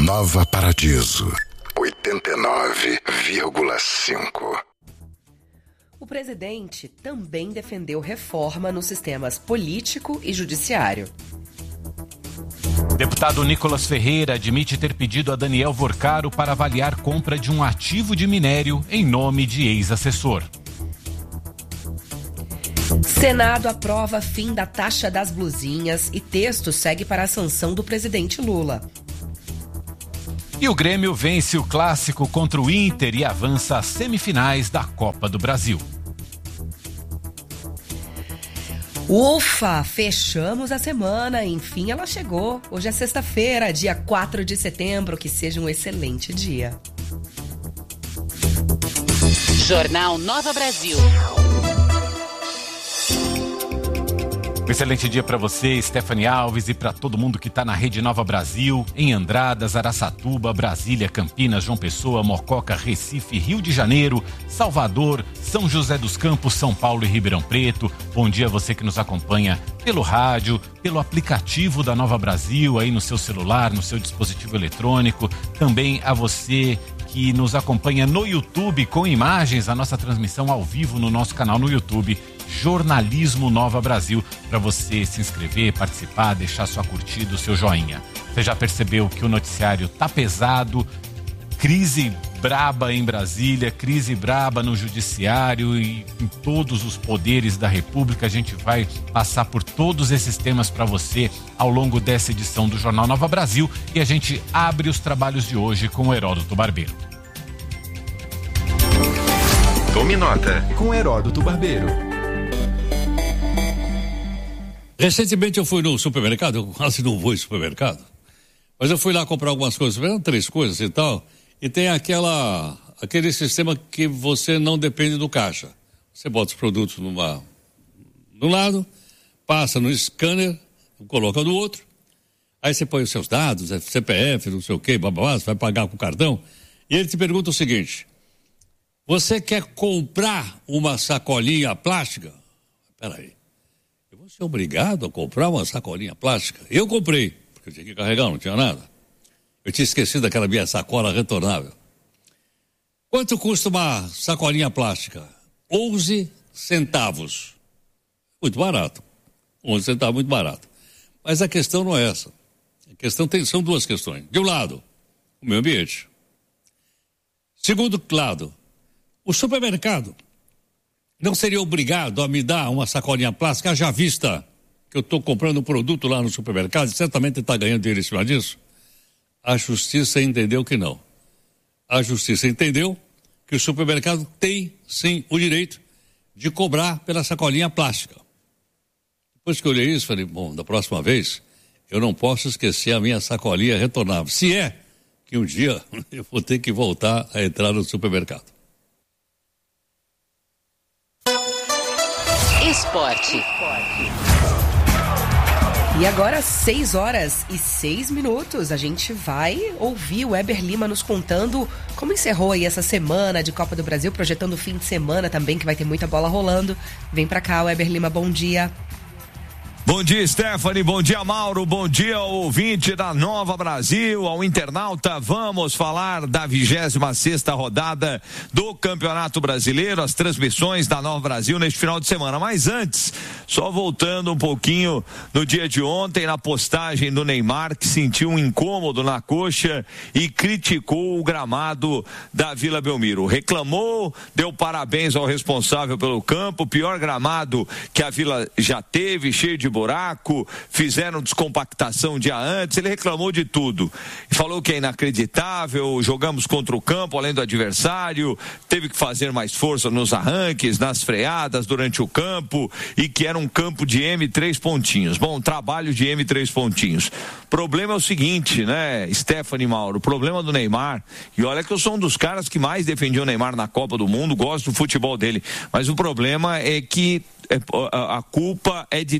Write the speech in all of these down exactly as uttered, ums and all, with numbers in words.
Nova Paradiso, oitenta e nove vírgula cinco. O presidente também defendeu reforma nos sistemas político e judiciário. Deputado Nicolas Ferreira admite ter pedido a Daniel Vorcaro para avaliar compra de um ativo de minério em nome de ex-assessor. Senado aprova fim da taxa das blusinhas e texto segue para a sanção do presidente Lula. E o Grêmio vence o clássico contra o Inter e avança às semifinais da Copa do Brasil. Ufa, fechamos a semana, enfim ela chegou. Hoje é sexta-feira, dia quatro de setembro, que seja um excelente dia. Jornal Nova Brasil. Um excelente dia para você, Stephanie Alves, e para todo mundo que está na Rede Nova Brasil, em Andradas, Araçatuba, Brasília, Campinas, João Pessoa, Mococa, Recife, Rio de Janeiro, Salvador, São José dos Campos, São Paulo e Ribeirão Preto. Bom dia a você que nos acompanha pelo rádio, pelo aplicativo da Nova Brasil, aí no seu celular, no seu dispositivo eletrônico. Também a você que nos acompanha no YouTube com imagens, a nossa transmissão ao vivo no nosso canal no YouTube, Jornalismo Nova Brasil, para você se inscrever, participar, deixar sua curtida, o seu joinha. Você já percebeu que o noticiário tá pesado, crise braba em Brasília, crise braba no judiciário e em todos os poderes da República. A gente vai passar por todos esses temas para você ao longo dessa edição do Jornal Nova Brasil e a gente abre os trabalhos de hoje com o Heródoto Barbeiro. Tome nota com Heródoto Barbeiro. Recentemente eu fui no supermercado, eu quase não vou em supermercado, mas eu fui lá comprar algumas coisas, eram três coisas e tal, e tem aquela, aquele sistema que você não depende do caixa. Você bota os produtos numa, no lado, passa no scanner, coloca no outro, aí você põe os seus dados, C P F, não sei o que, bababá, você vai pagar com o cartão, e ele te pergunta o seguinte: você quer comprar uma sacolinha plástica? Peraí. Eu vou ser obrigado a comprar uma sacolinha plástica? Eu comprei, porque eu tinha que carregar, não tinha nada. Eu tinha esquecido daquela minha sacola retornável. Quanto custa uma sacolinha plástica? onze centavos. Muito barato. onze centavos, muito barato. Mas a questão não é essa. A questão tem, são duas questões. De um lado, o meio ambiente. Segundo lado, o supermercado não seria obrigado a me dar uma sacolinha plástica, já vista que eu estou comprando um produto lá no supermercado e certamente está ganhando dinheiro em cima disso? A justiça entendeu que não. A justiça entendeu que o supermercado tem, sim, o direito de cobrar pela sacolinha plástica. Depois que eu olhei isso, falei, bom, da próxima vez eu não posso esquecer a minha sacolinha retornável. Se é que um dia eu vou ter que voltar a entrar no supermercado. Esporte. E agora, seis horas e seis minutos, a gente vai ouvir o Weber Lima nos contando como encerrou aí essa semana de Copa do Brasil, projetando o fim de semana também, que vai ter muita bola rolando. Vem pra cá, Weber Lima, bom dia. Bom dia, Stephanie, bom dia, Mauro, bom dia ao ouvinte da Nova Brasil, ao internauta. Vamos falar da vigésima sexta rodada do Campeonato Brasileiro, as transmissões da Nova Brasil neste final de semana. Mas antes, só voltando um pouquinho no dia de ontem, na postagem do Neymar, que sentiu um incômodo na coxa e criticou o gramado da Vila Belmiro. Reclamou, deu parabéns ao responsável pelo campo, pior gramado que a Vila já teve, cheio de buraco, fizeram descompactação um dia antes, ele reclamou de tudo. Falou que é inacreditável, jogamos contra o campo, além do adversário, teve que fazer mais força nos arranques, nas freadas durante o campo, e que era um campo de M três pontinhos. Bom, trabalho de M três pontinhos. Problema é o seguinte, né, Stephanie, Mauro, o problema do Neymar, e olha que eu sou um dos caras que mais defendia o Neymar na Copa do Mundo, gosto do futebol dele, mas o problema é que a culpa é de todo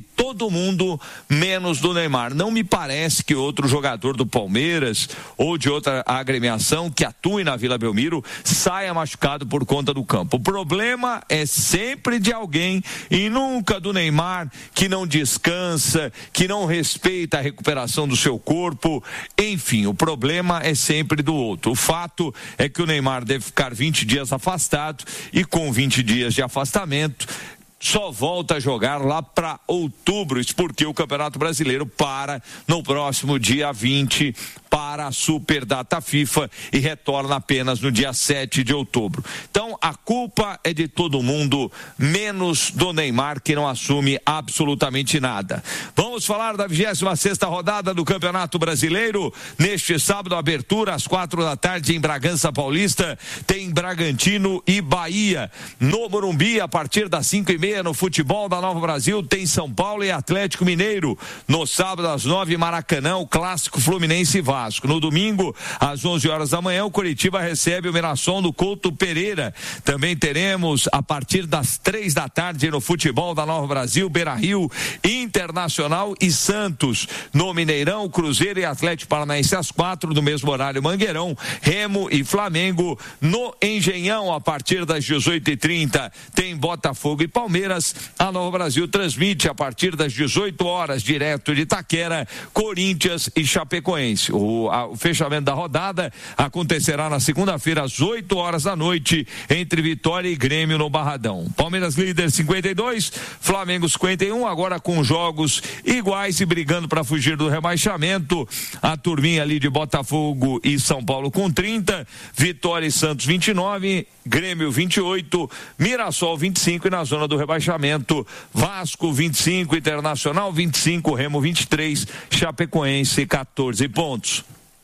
todo mundo, menos do Neymar. Não me parece que outro jogador do Palmeiras ou de outra agremiação que atue na Vila Belmiro saia machucado por conta do campo. O problema é sempre de alguém e nunca do Neymar, que não descansa, que não respeita a recuperação do seu corpo. Enfim, o problema é sempre do outro. O fato é que o Neymar deve ficar vinte dias afastado e com vinte dias de afastamento só volta a jogar lá para outubro, isso porque o Campeonato Brasileiro para no próximo dia vinte para a Super Data FIFA e retorna apenas no dia sete de outubro. Então a culpa é de todo mundo, menos do Neymar, que não assume absolutamente nada. Vamos falar da vigésima sexta rodada do Campeonato Brasileiro. Neste sábado, abertura às quatro da tarde em Bragança Paulista, tem Bragantino e Bahia. No Morumbi, a partir das cinco e meia, no futebol da Nova Brasil, tem São Paulo e Atlético Mineiro. No sábado, às nove, Maracanã, o clássico Fluminense e Vasco. No domingo, às onze horas da manhã, o Coritiba recebe o Mirassol do Couto Pereira. Também teremos, a partir das três da tarde, no futebol da Nova Brasil, Beira-Rio, Internacional e Santos. No Mineirão, Cruzeiro e Atlético Paranaense às quatro, no mesmo horário, Mangueirão, Remo e Flamengo. No Engenhão, a partir das dezoito e trinta, tem Botafogo e Palmeiras. A Nova Brasil transmite a partir das dezoito horas, direto de Itaquera, Corinthians e Chapecoense. O, a, o fechamento da rodada acontecerá na segunda-feira, às oito horas da noite, entre Vitória e Grêmio no Barradão. Palmeiras líder cinquenta e dois, Flamengo cinquenta e um, agora com jogos iguais e brigando para fugir do rebaixamento. A turminha ali de Botafogo e São Paulo com trinta, Vitória e Santos vinte e nove, Grêmio vinte e oito, Mirassol vinte e cinco e na zona do rebaixamento, Vasco vinte e cinco, Internacional vinte e cinco, Remo vinte e três, Chapecoense quatorze pontos.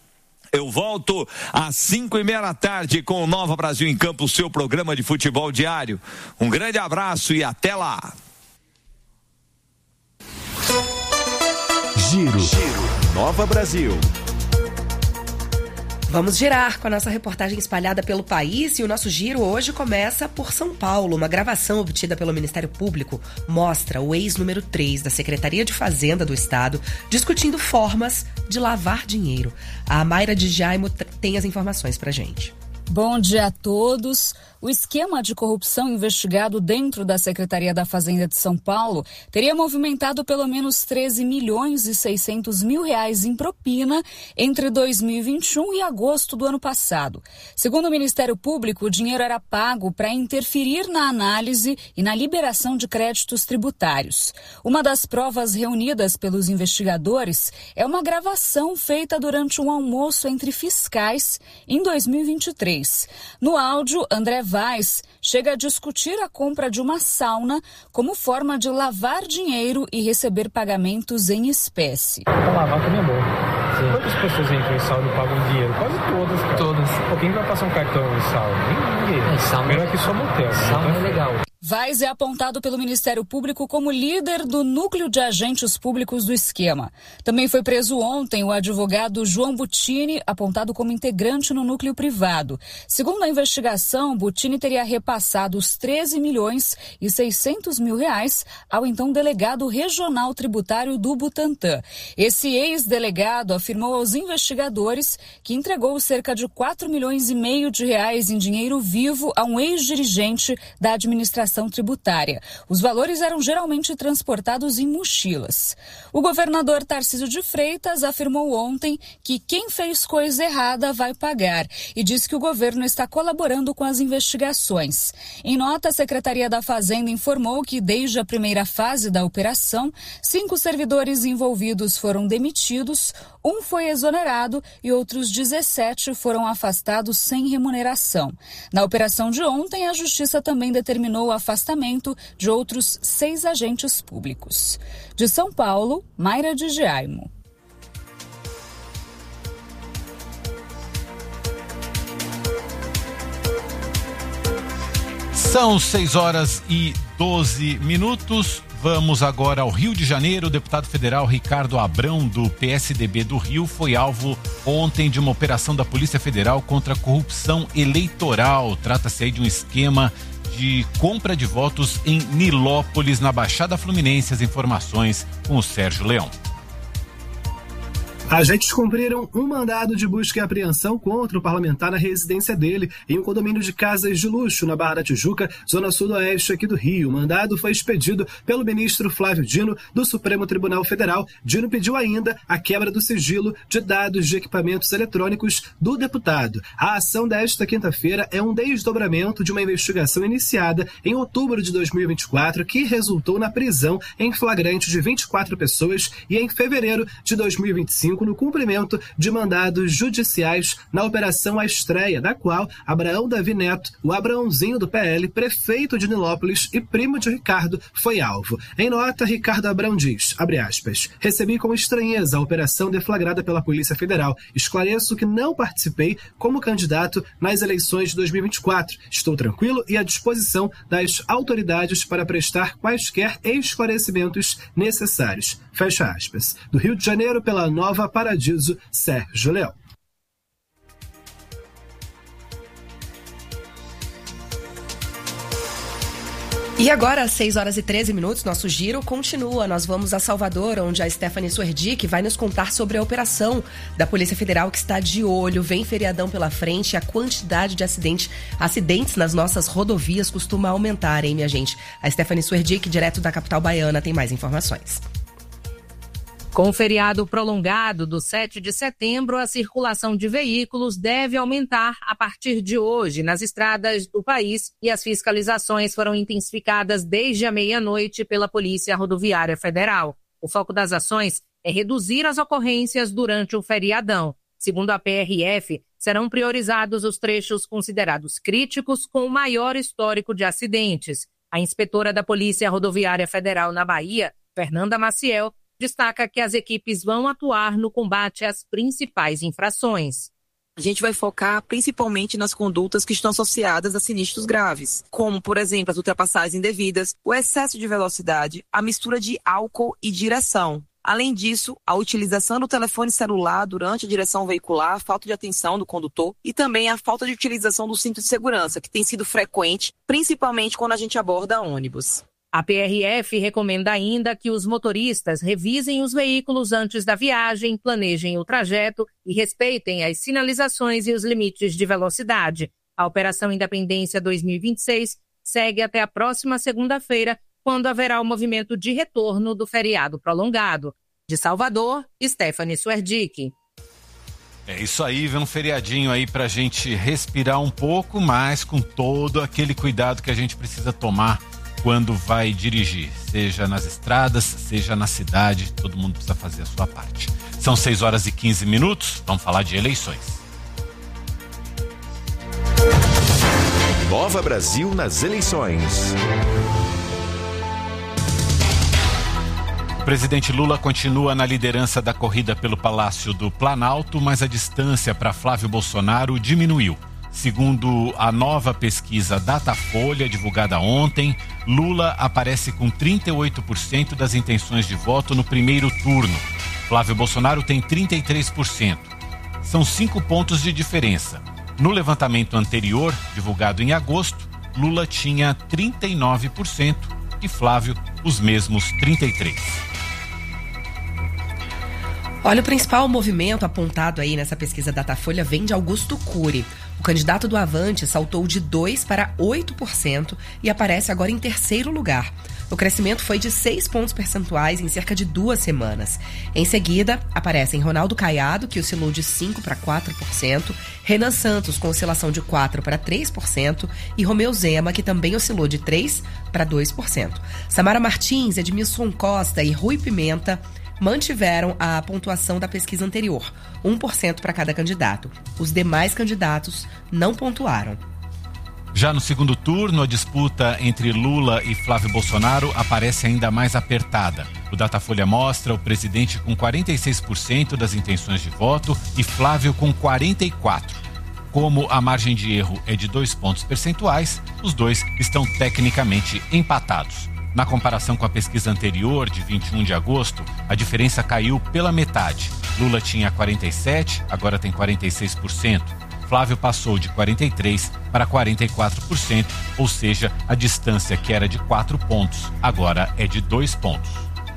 Eu volto às cinco e meia da tarde com o Nova Brasil em Campo, seu programa de futebol diário. Um grande abraço e até lá. Giro, Giro. Nova Brasil. Vamos girar com a nossa reportagem espalhada pelo país e o nosso giro hoje começa por São Paulo. Uma gravação obtida pelo Ministério Público mostra o ex-número três da Secretaria de Fazenda do Estado discutindo formas de lavar dinheiro. A Mayra de Jaimo tem as informações pra gente. Bom dia a todos. O esquema de corrupção investigado dentro da Secretaria da Fazenda de São Paulo teria movimentado pelo menos treze milhões e seiscentos mil reais em propina entre dois mil e vinte e um e agosto do ano passado. Segundo o Ministério Público, o dinheiro era pago para interferir na análise e na liberação de créditos tributários. Uma das provas reunidas pelos investigadores é uma gravação feita durante um almoço entre fiscais em dois mil e vinte e três. No áudio, André Vaz chega a discutir a compra de uma sauna como forma de lavar dinheiro e receber pagamentos em espécie. Para lavar também é bom. Sim. Quantas pessoas entram em sauna e pagam dinheiro? Quase todas, cara. Todas. Pô, quem vai passar um cartão em sauna? Ninguém. É, sauna. Melhor que só motel. Sauna né? é legal. Vaz é apontado pelo Ministério Público como líder do núcleo de agentes públicos do esquema. Também foi preso ontem o advogado João Butini, apontado como integrante no núcleo privado. Segundo a investigação, Butini teria repassado os treze milhões e seiscentos mil reais ao então delegado regional tributário do Butantã. Esse ex-delegado afirmou aos investigadores que entregou cerca de quatro milhões e meio de reais em dinheiro vivo a um ex-dirigente da administração tributária. Os valores eram geralmente transportados em mochilas. O governador Tarcísio de Freitas afirmou ontem que quem fez coisa errada vai pagar e disse que o governo está colaborando com as investigações. Em nota, a Secretaria da Fazenda informou que desde a primeira fase da operação, cinco servidores envolvidos foram demitidos, um foi exonerado e outros dezessete foram afastados sem remuneração. Na operação de ontem, a Justiça também determinou a afastamento de outros seis agentes públicos. De São Paulo, Mayra de Jaimo. São seis horas e doze minutos. Vamos agora ao Rio de Janeiro. O deputado federal Ricardo Abrão, do P S D B do Rio, foi alvo ontem de uma operação da Polícia Federal contra a corrupção eleitoral. Trata-se aí de um esquema de compra de votos em Nilópolis, na Baixada Fluminense. As informações com o Sérgio Leão. Agentes cumpriram um mandado de busca e apreensão contra o parlamentar na residência dele, em um condomínio de casas de luxo na Barra da Tijuca, zona sudoeste aqui do Rio. O mandado foi expedido pelo ministro Flávio Dino, do Supremo Tribunal Federal. Dino pediu ainda a quebra do sigilo de dados de equipamentos eletrônicos do deputado. A ação desta quinta-feira é um desdobramento de uma investigação iniciada em outubro de dois mil e vinte e quatro, que resultou na prisão em flagrante de vinte e quatro pessoas, e em fevereiro de dois mil e vinte e cinco, no cumprimento de mandados judiciais na Operação A Estreia, da qual Abraão Davi Neto, o Abraãozinho do P L, prefeito de Nilópolis e primo de Ricardo, foi alvo. Em nota, Ricardo Abrão diz, abre aspas, recebi com estranheza a operação deflagrada pela Polícia Federal. Esclareço que não participei como candidato nas eleições de dois mil e vinte e quatro. Estou tranquilo e à disposição das autoridades para prestar quaisquer esclarecimentos necessários. Fecha aspas. Do Rio de Janeiro, pela Nova Paradiso, Sérgio Leão. E agora, às seis horas e treze minutos, nosso giro continua. Nós vamos a Salvador, onde a Stephanie Suerdick vai nos contar sobre a operação da Polícia Federal, que está de olho. Vem feriadão pela frente e a quantidade de acidente, acidentes nas nossas rodovias costuma aumentar, hein, minha gente? A Stephanie Suerdick, direto da capital baiana, tem mais informações. Com o feriado prolongado do sete de setembro, a circulação de veículos deve aumentar a partir de hoje nas estradas do país e as fiscalizações foram intensificadas desde a meia-noite pela Polícia Rodoviária Federal. O foco das ações é reduzir as ocorrências durante o feriadão. Segundo a P R F, serão priorizados os trechos considerados críticos com o maior histórico de acidentes. A inspetora da Polícia Rodoviária Federal na Bahia, Fernanda Maciel, destaca que as equipes vão atuar no combate às principais infrações. A gente vai focar principalmente nas condutas que estão associadas a sinistros graves, como, por exemplo, as ultrapassagens indevidas, o excesso de velocidade, a mistura de álcool e direção. Além disso, a utilização do telefone celular durante a direção veicular, a falta de atenção do condutor e também a falta de utilização do cinto de segurança, que tem sido frequente, principalmente quando a gente aborda ônibus. A P R F recomenda ainda que os motoristas revisem os veículos antes da viagem, planejem o trajeto e respeitem as sinalizações e os limites de velocidade. A Operação Independência dois mil e vinte e seis segue até a próxima segunda-feira, quando haverá o movimento de retorno do feriado prolongado. De Salvador, Stephanie Suerdick. É isso aí, vem um feriadinho aí pra gente respirar um pouco, mas com todo aquele cuidado que a gente precisa tomar quando vai dirigir, seja nas estradas, seja na cidade, todo mundo precisa fazer a sua parte. São seis horas e quinze minutos, vamos falar de eleições. Nova Brasil nas eleições. O presidente Lula continua na liderança da corrida pelo Palácio do Planalto, mas a distância para Flávio Bolsonaro diminuiu. Segundo a nova pesquisa Datafolha, divulgada ontem, Lula aparece com trinta e oito por cento das intenções de voto no primeiro turno. Flávio Bolsonaro tem trinta e três por cento. São cinco pontos de diferença. No levantamento anterior, divulgado em agosto, Lula tinha trinta e nove por cento e Flávio os mesmos trinta e três por cento. Olha, o principal movimento apontado aí nessa pesquisa Datafolha vem de Augusto Cury. O candidato do Avante saltou de dois por cento para oito por cento e aparece agora em terceiro lugar. O crescimento foi de seis pontos percentuais em cerca de duas semanas. Em seguida, aparecem Ronaldo Caiado, que oscilou de cinco por cento para quatro por cento, Renan Santos, com oscilação de quatro por cento para três por cento, e Romeu Zema, que também oscilou de três por cento para dois por cento. Samara Martins, Edmilson Costa e Rui Pimenta mantiveram a pontuação da pesquisa anterior, um por cento para cada candidato. Os demais candidatos não pontuaram. Já no segundo turno, a disputa entre Lula e Flávio Bolsonaro aparece ainda mais apertada. O Datafolha mostra o presidente com quarenta e seis por cento das intenções de voto e Flávio com quarenta e quatro por cento. Como a margem de erro é de dois pontos percentuais, os dois estão tecnicamente empatados. Na comparação com a pesquisa anterior, de vinte e um de agosto, a diferença caiu pela metade. Lula tinha quarenta e sete por cento, agora tem quarenta e seis por cento. Flávio passou de quarenta e três por cento para quarenta e quatro por cento, ou seja, a distância que era de quatro pontos, agora é de dois pontos.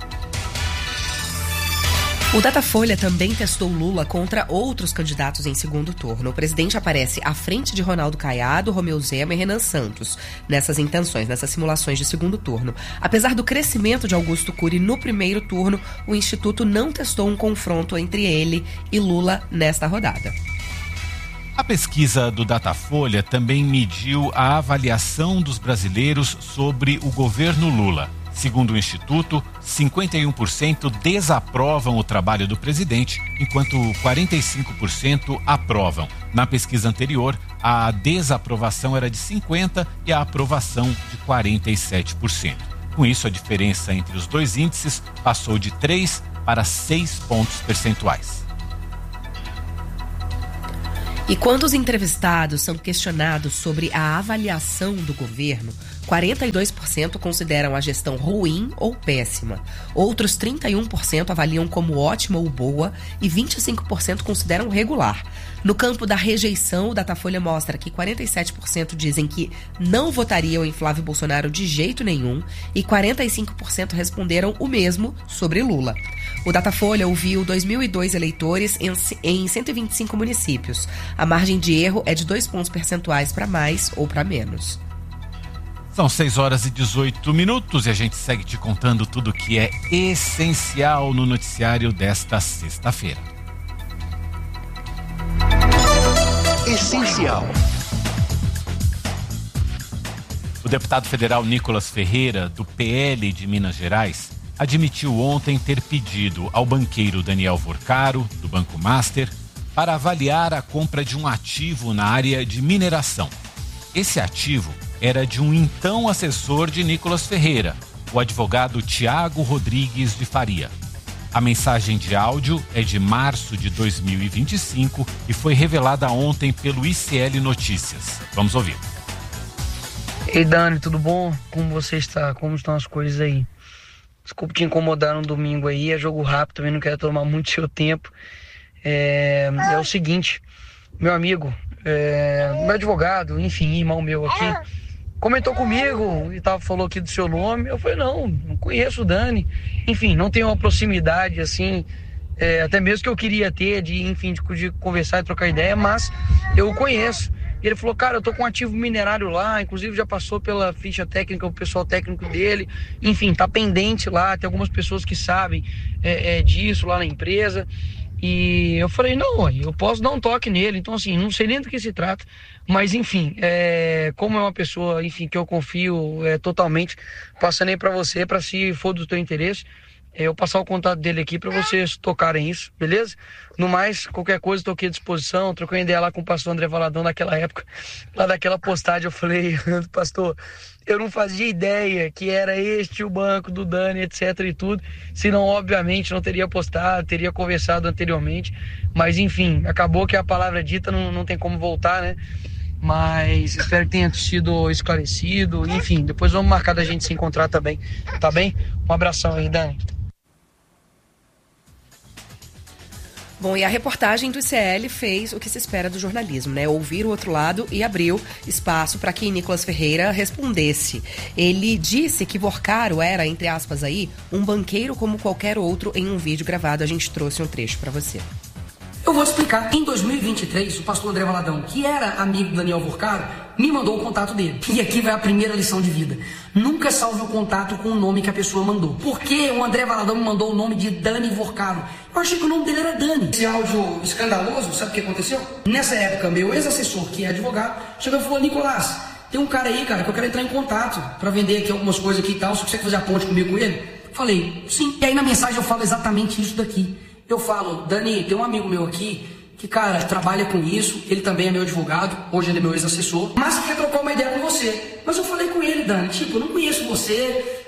O Datafolha também testou Lula contra outros candidatos em segundo turno. O presidente aparece à frente de Ronaldo Caiado, Romeu Zema e Renan Santos nessas intenções, nessas simulações de segundo turno. Apesar do crescimento de Augusto Cury no primeiro turno, o Instituto não testou um confronto entre ele e Lula nesta rodada. A pesquisa do Datafolha também mediu a avaliação dos brasileiros sobre o governo Lula. Segundo o Instituto, cinquenta e um por cento desaprovam o trabalho do presidente, enquanto quarenta e cinco por cento aprovam. Na pesquisa anterior, a desaprovação era de cinquenta por cento e a aprovação de quarenta e sete por cento. Com isso, a diferença entre os dois índices passou de três para seis pontos percentuais. E quando os entrevistados são questionados sobre a avaliação do governo, quarenta e dois por cento consideram a gestão ruim ou péssima. Outros trinta e um por cento avaliam como ótima ou boa e vinte e cinco por cento consideram regular. No campo da rejeição, o Datafolha mostra que quarenta e sete por cento dizem que não votariam em Flávio Bolsonaro de jeito nenhum e quarenta e cinco por cento responderam o mesmo sobre Lula. O Datafolha ouviu dois mil e dois eleitores em, em cento e vinte e cinco municípios. A margem de erro é de dois pontos percentuais para mais ou para menos. São seis horas e dezoito minutos e a gente segue te contando tudo que é essencial no noticiário desta sexta-feira. Essencial. O deputado federal Nicolas Ferreira, do P L de Minas Gerais, admitiu ontem ter pedido ao banqueiro Daniel Vorcaro, do Banco Master, para avaliar a compra de um ativo na área de mineração. Esse ativo era de um então assessor de Nicolas Ferreira, o advogado Tiago Rodrigues de Faria. A mensagem de áudio é de março de dois mil e vinte e cinco e foi revelada ontem pelo I C L Notícias. Vamos ouvir. Ei Dani, tudo bom? Como você está? Como estão as coisas aí? Desculpa te incomodar no domingo aí, é jogo rápido, também não quero tomar muito seu tempo. É, é o seguinte, meu amigo, é, meu advogado, enfim, irmão meu aqui, comentou comigo e tava, falou aqui do seu nome. Eu falei, não, não conheço o Dani. Enfim, não tenho uma proximidade assim, é, até mesmo que eu queria ter, de, enfim, de, de conversar e trocar ideia, mas eu o conheço. E ele falou, cara, eu tô com um ativo minerário lá, inclusive já passou pela ficha técnica, o pessoal técnico dele, enfim, tá pendente lá, tem algumas pessoas que sabem é, é, disso lá na empresa. E eu falei, não, eu posso dar um toque nele. Então, assim, não sei nem do que se trata. Mas, enfim, é, como é uma pessoa, enfim, que eu confio é, totalmente, passando aí pra você, pra se for do teu interesse, é, eu passar o contato dele aqui pra vocês tocarem isso, beleza? No mais, qualquer coisa, tô aqui à disposição. Troquei ideia lá com o pastor André Valadão naquela época, lá daquela postagem, eu falei, pastor, eu não fazia ideia que era este o banco do Dani, etc e tudo, senão obviamente não teria postado, teria conversado anteriormente, mas enfim, acabou que a palavra dita não, não tem como voltar, né? Mas espero que tenha sido esclarecido, enfim, depois vamos marcar da gente se encontrar também, tá bem? Um abração aí, Dani. Bom, e a reportagem do I C L fez o que se espera do jornalismo, né? Ouvir o outro lado e abriu espaço para que Nicolas Ferreira respondesse. Ele disse que Vorcaro era, entre aspas aí, um banqueiro como qualquer outro. Em um vídeo gravado, a gente trouxe um trecho para você. Eu vou explicar. Em dois mil e vinte e três, o pastor André Valadão, que era amigo do Daniel Vorcaro, me mandou o contato dele. E aqui vai a primeira lição de vida. Nunca salve o contato com o nome que a pessoa mandou. Por que o André Valadão me mandou o nome de Dani Vorcaro? Eu achei que o nome dele era Dani. Esse áudio escandaloso, sabe o que aconteceu? Nessa época, meu ex-assessor, que é advogado, chegou e falou, Nicolás, tem um cara aí, cara, que eu quero entrar em contato para vender aqui algumas coisas aqui e tal. Se você quiser fazer a ponte comigo com ele? Falei, sim. E aí na mensagem eu falo exatamente isso daqui. Eu falo, Dani, tem um amigo meu aqui que, cara, trabalha com isso, ele também é meu advogado, hoje ele é meu ex-assessor, mas quer trocar uma ideia com você. Mas eu falei com ele, Dani, tipo, eu não conheço você,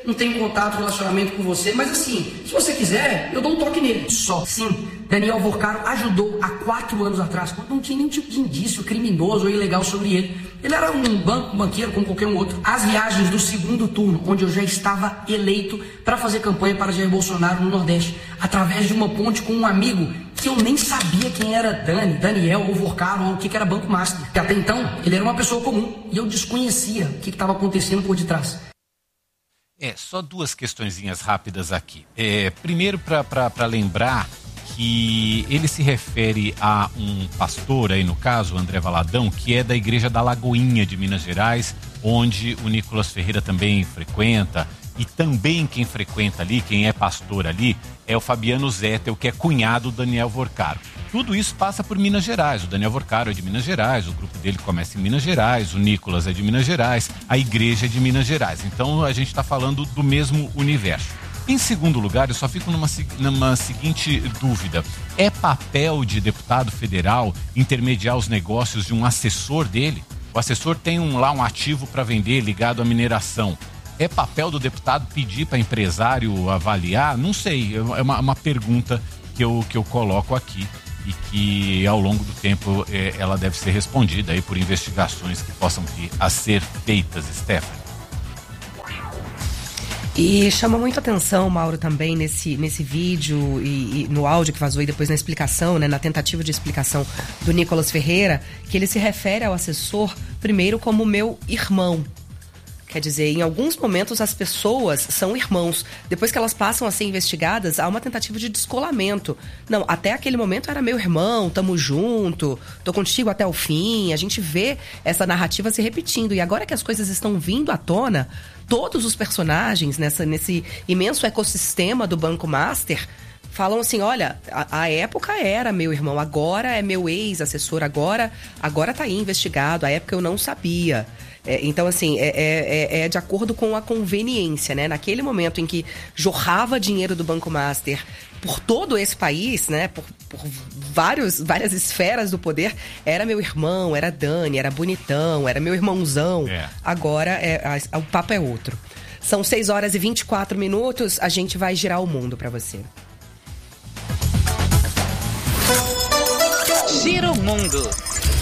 não tenho contato, relacionamento com você, mas assim, se você quiser, eu dou um toque nele. Só. Sim, Daniel Vorcaro ajudou há quatro anos atrás, quando não tinha nenhum tipo de indício criminoso ou ilegal sobre ele. Ele era um banco, banqueiro como qualquer um outro. As viagens do segundo turno, onde eu já estava eleito para fazer campanha para Jair Bolsonaro no Nordeste, através de uma ponte com um amigo que eu nem sabia quem era Dani, Daniel ou Vorcaro ou o que, que era Banco Master. Porque até então, ele era uma pessoa comum e eu desconhecia o que estava acontecendo por detrás. É, só duas questõezinhas rápidas aqui. É, primeiro, para lembrar que ele se refere a um pastor aí, no caso, André Valadão, que é da Igreja da Lagoinha de Minas Gerais, onde o Nicolas Ferreira também frequenta. E também quem frequenta ali, quem é pastor ali, é o Fabiano Zettel, que é cunhado do Daniel Vorcaro. Tudo isso passa por Minas Gerais. O Daniel Vorcaro é de Minas Gerais, o grupo dele começa em Minas Gerais, o Nicolas é de Minas Gerais, a igreja é de Minas Gerais. Então a gente está falando do mesmo universo. Em segundo lugar, eu só fico numa, numa seguinte dúvida. É papel de deputado federal intermediar os negócios de um assessor dele? O assessor tem um, lá um ativo para vender ligado à mineração. É papel do deputado pedir para empresário avaliar? Não sei, é uma, uma pergunta que eu, que eu coloco aqui e que ao longo do tempo é, ela deve ser respondida aí por investigações que possam vir a ser feitas, Stephanie. E chama muito atenção, Mauro, também nesse, nesse vídeo e, e no áudio que vazou e depois na explicação, né, na tentativa de explicação do Nicolas Ferreira, que ele se refere ao assessor primeiro como meu irmão. Quer dizer, em alguns momentos as pessoas são irmãos. Depois que elas passam a ser investigadas, há uma tentativa de descolamento. Não, até aquele momento era meu irmão, tamo junto, tô contigo até o fim. A gente vê essa narrativa se repetindo. E agora que as coisas estão vindo à tona, todos os personagens nessa, nesse imenso ecossistema do Banco Master falam assim, olha, a, a época era meu irmão, agora é meu ex-assessor, agora, agora tá aí investigado, a época eu não sabia. É, então, assim, é, é, é de acordo com a conveniência, né? Naquele momento em que jorrava dinheiro do Banco Master por todo esse país, né? Por, por vários, várias esferas do poder, era meu irmão, era Dani, era bonitão, era meu irmãozão. É. Agora, é, a, o papo é outro. São seis horas e vinte e quatro minutos, a gente vai girar o mundo pra você. Gira o mundo.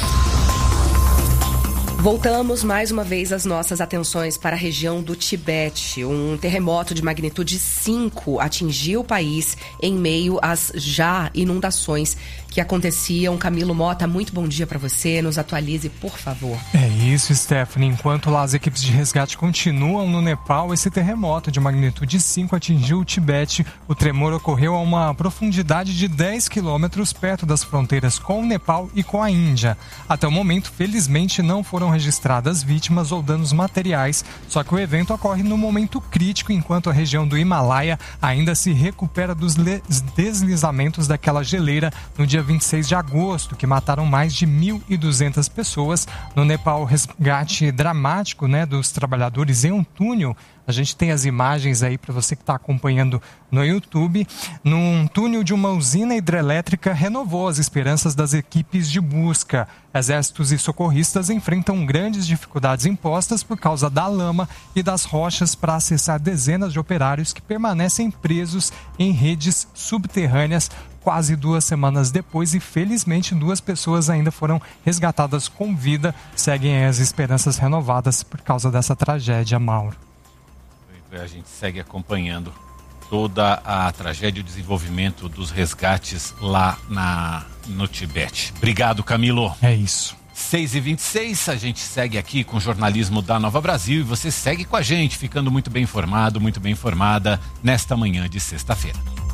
Voltamos mais uma vez as nossas atenções para a região do Tibete. Um terremoto de magnitude cinco atingiu o país em meio às já inundações que aconteciam. Camilo Mota, muito bom dia para você. Nos atualize, por favor. É isso, Stephanie. Enquanto lá as equipes de resgate continuam no Nepal, esse terremoto de magnitude cinco atingiu o Tibete. O tremor ocorreu a uma profundidade de dez quilômetros perto das fronteiras com o Nepal e com a Índia. Até o momento, felizmente, não foram registradas vítimas ou danos materiais, só que o evento ocorre no momento crítico, enquanto a região do Himalaia ainda se recupera dos deslizamentos daquela geleira no dia vinte e seis de agosto, que mataram mais de mil e duzentas pessoas. No Nepal, o resgate dramático, né, dos trabalhadores em um túnel. A gente tem as imagens aí para você que está acompanhando no YouTube. Num túnel de uma usina hidrelétrica renovou as esperanças das equipes de busca. Exércitos e socorristas enfrentam grandes dificuldades impostas por causa da lama e das rochas para acessar dezenas de operários que permanecem presos em redes subterrâneas quase duas semanas depois, e felizmente duas pessoas ainda foram resgatadas com vida. Seguem as esperanças renovadas por causa dessa tragédia, Mauro. A gente segue acompanhando toda a tragédia e o desenvolvimento dos resgates lá na, no Tibete. Obrigado, Camilo. É isso. seis e vinte e seis, a gente segue aqui com o jornalismo da Nova Brasil e você segue com a gente, ficando muito bem informado, muito bem informada nesta manhã de sexta-feira.